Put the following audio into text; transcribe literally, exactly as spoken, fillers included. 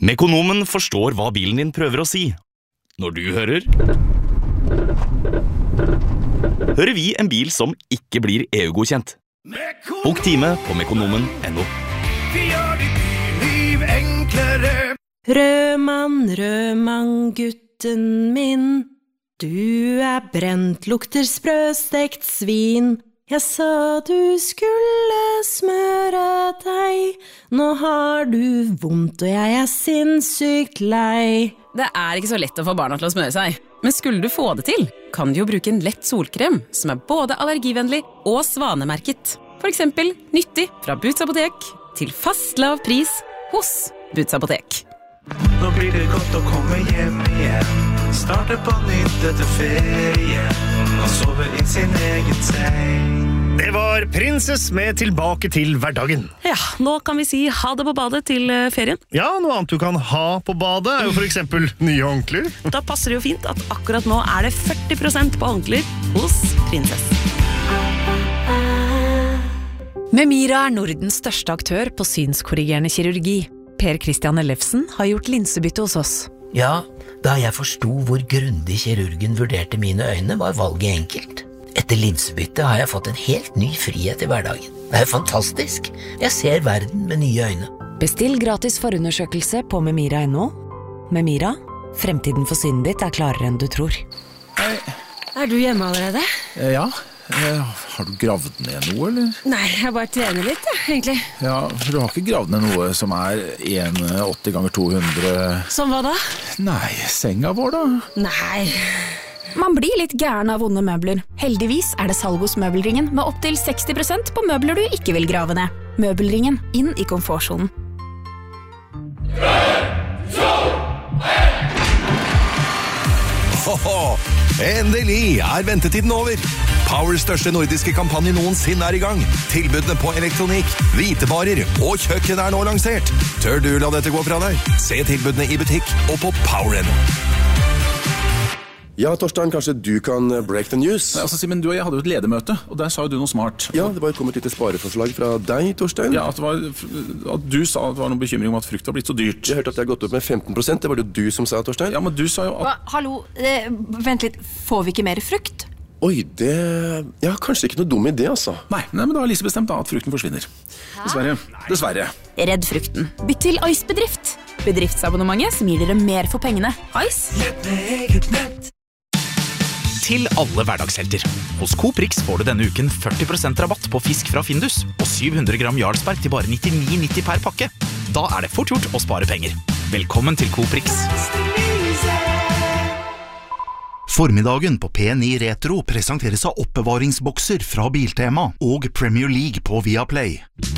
Mekonomen forstår hva bilen din prøver å si. Når du hører... Hører vi en bil som ikke blir E U-godkjent. Bok time på mekonomen punktum no. Vi gjør ditt liv enklere. Rødmann, rødmann, gutten min. Du er brent, lukter sprøstekt svin. Jeg sa du skulle smøre deg. Nå har du vondt, og jeg er sinnssykt lei. Det er ikke så lett å få barna til å smøre seg. Men skulle du få det til, kan du jo bruke en lett solkrem som er både allergivennlig og svanemerket. For eksempel nyttig fra Boots Apotek til fast lav pris hos Boots Apotek. Nå blir det godt å komme hjem igjen. Starte på nytt etter ferien og sove i sin egen seng. Det var Princess med Tilbake til hverdagen. Ja, nå kan vi si ha det på badet til ferien. Ja, noe annet du kan ha på badet er jo for eksempel nye håndklær. Da passer det jo fint at akkurat nå er det førti prosent på håndklær hos Princess. Memira er Nordens største aktør på synskorrigerende kirurgi. Per Christian Ellefsen har gjort linsebytte hos oss. Ja, da jeg forstod hvor grundig kirurgen vurderte mine øyne, var valget enkelt. Etter linsebytte har jeg fått en helt ny frihet i hverdagen. Det er fantastisk. Jeg ser verden med nye øyne. Bestill gratis forundersøkelse på memira punktum no. Memira, fremtiden for synet ditt er klarere enn du tror. Hei. Er du hjemme allerede? Ja, har du gravd ned noe, eller? Nei, jeg bare trener litt, ja, egentlig. Ja, for du har ikke gravd ned noe som er en komma åtti ganger to hundre... Som hva da? Nei, senga vår da? Nei... Man blir litt gæren av vonde møbler. Heldigvis er det salg hos Møbelringen med opp til seksti prosent på møbler du ikke vil grave ned. Møbelringen, inn i komfortzonen. Hoho! Endelig er ventetiden over. Powers største nordiske kampanje noensinne er i gang. Tilbudene på elektronikk, hvitevarer og kjøkken er nå lansert. Tør du la dette gå fra deg? Se tilbudene i butikk og på Power punktum no. Ja, Torstein, kanskje du kan break the news? Nei, altså, Simen, du og jeg hadde jo et ledermøte, og der sa jo du noe smart. Ja, det var kommet et lite spareforslag fra deg, Torstein. Ja, at, det var, at du sa at det var noen bekymring om at frukt har blitt så dyrt. Jeg hørte at det har gått opp med femten prosent, det var det du som sa, Torstein. Ja, men du sa jo at... Hva? Hallo, eh, vent litt, får vi ikke mer frukt? Oi, det... Ja, kanskje ikke noe dum idé, altså. Nei, nei men da har Lise bestemt da at frukten forsvinner. Dessverre, dessverre. Redd frukten. Bytt til Ice-bedrift. Bedriftsabonnementet som gir dere mer for pengene. Ice. Lett med eget nett. Til alle hverdagshelter. Hos Coop Rix får du denne uken førti prosent rabatt på fisk fra Findus og syv hundre gram Jarlsberg til bare nittini nitti per pakke. Da er det fort gjort å spare penger. Velkommen til Coop Rix. Formiddagen på P ni Retro presenteres av oppbevaringsbokser fra Biltema og Premier League på Viaplay.